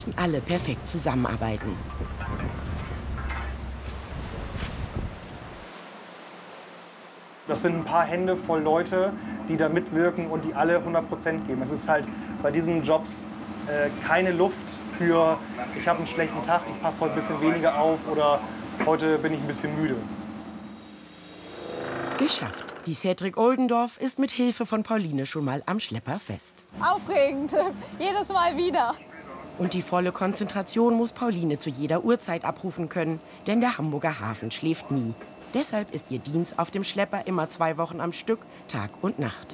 müssen alle perfekt zusammenarbeiten. Das sind ein paar Hände voll Leute, die da mitwirken und die alle 100% geben. Es ist halt bei diesen Jobs keine Luft für, ich habe einen schlechten Tag, ich passe heute ein bisschen weniger auf oder heute bin ich ein bisschen müde. Geschafft. Die Cedric Oldendorf ist mit Hilfe von Pauline schon mal am Schlepper fest. Aufregend, jedes Mal wieder. Und die volle Konzentration muss Pauline zu jeder Uhrzeit abrufen können, denn der Hamburger Hafen schläft nie. Deshalb ist ihr Dienst auf dem Schlepper immer 2 Wochen am Stück, Tag und Nacht.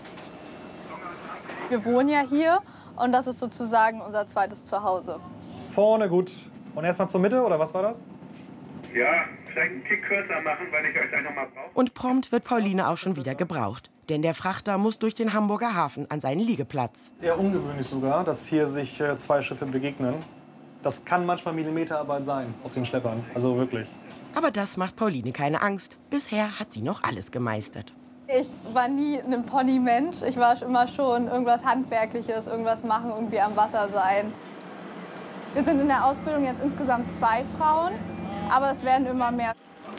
Wir wohnen ja hier und das ist sozusagen unser zweites Zuhause. Vorne gut. Und erstmal zur Mitte, oder was war das? Ja, vielleicht einen Tick kürzer machen, weil ich euch gleich noch mal brauche. Und prompt wird Pauline auch schon wieder gebraucht. Denn der Frachter muss durch den Hamburger Hafen an seinen Liegeplatz. Sehr ungewöhnlich sogar, dass hier sich 2 Schiffe begegnen. Das kann manchmal Millimeterarbeit sein auf den Schleppern, also wirklich. Aber das macht Pauline keine Angst. Bisher hat sie noch alles gemeistert. Ich war nie ein Pony-Mensch. Ich war immer schon irgendwas Handwerkliches, irgendwas machen, irgendwie am Wasser sein. Wir sind in der Ausbildung jetzt insgesamt 2 Frauen, aber es werden immer mehr.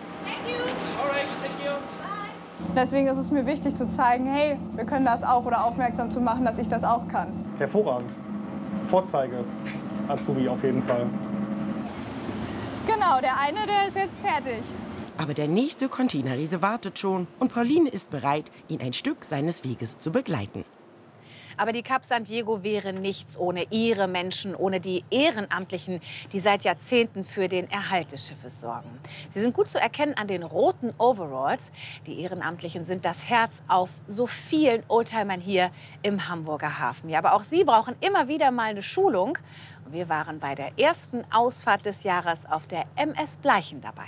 Deswegen ist es mir wichtig zu zeigen, hey, wir können das auch, oder aufmerksam zu machen, dass ich das auch kann. Hervorragend. Vorzeige Azubi auf jeden Fall. Genau, der eine, der ist jetzt fertig. Aber der nächste Containerriese wartet schon und Pauline ist bereit, ihn ein Stück seines Weges zu begleiten. Aber die Cap San Diego wäre nichts ohne ihre Menschen, ohne die Ehrenamtlichen, die seit Jahrzehnten für den Erhalt des Schiffes sorgen. Sie sind gut zu erkennen an den roten Overalls. Die Ehrenamtlichen sind das Herz auf so vielen Oldtimern hier im Hamburger Hafen. Ja, aber auch sie brauchen immer wieder mal eine Schulung. Und wir waren bei der ersten Ausfahrt des Jahres auf der MS Bleichen dabei.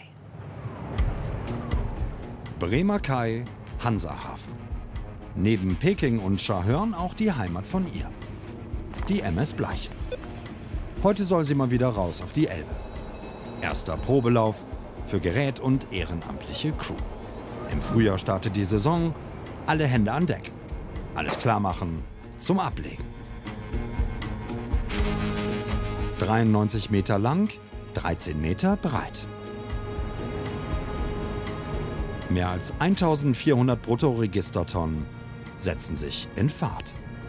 Bremer Kai, Hansahafen. Neben Peking und Scharhörn auch die Heimat von ihr. Die MS Bleichen. Heute soll sie mal wieder raus auf die Elbe. Erster Probelauf für Gerät und ehrenamtliche Crew. Im Frühjahr startet die Saison, alle Hände an Deck. Alles klar machen zum Ablegen. 93 Meter lang, 13 Meter breit. Mehr als 1400 Bruttoregistertonnen setzen sich in Fahrt.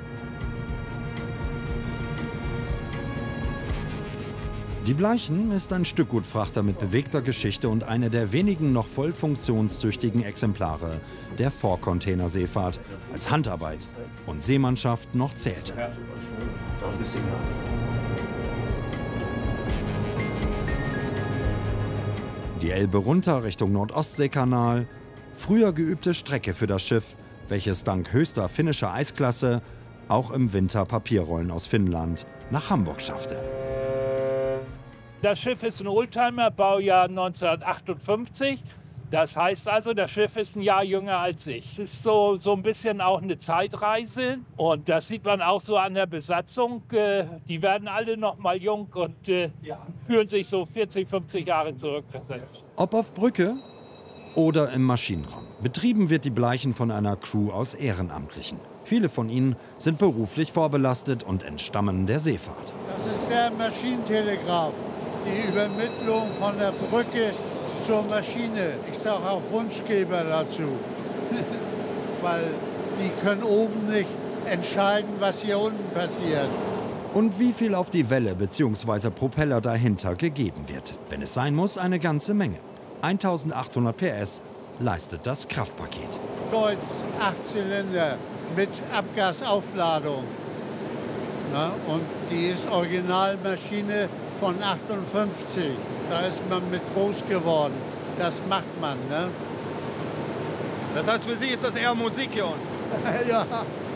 Die Bleichen ist ein Stückgutfrachter mit bewegter Geschichte und eine der wenigen noch voll funktionstüchtigen Exemplare der Vorcontainerseefahrt, als Handarbeit und Seemannschaft noch zählte. Die Elbe runter Richtung Nordostseekanal, früher geübte Strecke für das Schiff, welches dank höchster finnischer Eisklasse auch im Winter Papierrollen aus Finnland nach Hamburg schaffte. Das Schiff ist ein Oldtimer, Baujahr 1958. Das heißt also, das Schiff ist ein Jahr jünger als ich. Es ist so ein bisschen auch eine Zeitreise. Und das sieht man auch so an der Besatzung. Die werden alle noch mal jung und fühlen sich so 40, 50 Jahre zurückversetzt. Ob auf Brücke oder im Maschinenraum. Betrieben wird die Bleichen von einer Crew aus Ehrenamtlichen. Viele von ihnen sind beruflich vorbelastet und entstammen der Seefahrt. Das ist der Maschinentelegraph. Die Übermittlung von der Brücke zur Maschine. Ich sage auch Wunschgeber dazu. Weil die können oben nicht entscheiden, was hier unten passiert. Und wie viel auf die Welle bzw. Propeller dahinter gegeben wird. Wenn es sein muss, eine ganze Menge. 1800 PS leistet das Kraftpaket. Deutz, 8 Zylinder mit Abgasaufladung. Na, und die ist Originalmaschine von 58. Da ist man mit groß geworden. Das macht man, ne? Das heißt, für Sie ist das eher Musik hier unten? Ja.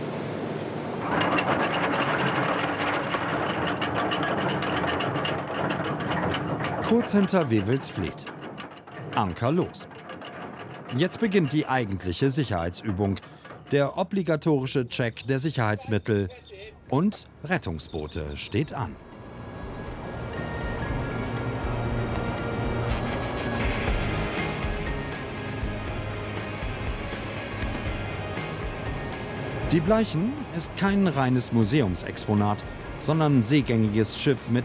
Kurz hinter Wewelsfleth. Anker los. Jetzt beginnt die eigentliche Sicherheitsübung. Der obligatorische Check der Sicherheitsmittel und Rettungsboote steht an. Die Bleichen ist kein reines Museumsexponat, sondern ein seegängiges Schiff mit